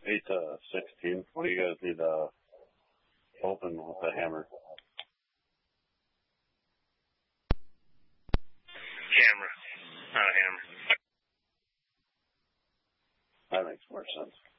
8 to 16. What do you guys need open with the hammer? Camera, not a hammer. That makes more sense.